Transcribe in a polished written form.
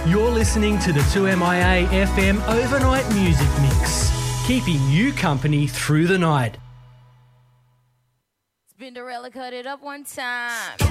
You're listening to the 2MIA FM Overnight Music Mix, keeping you company through the night. Spinderella cut it up one time.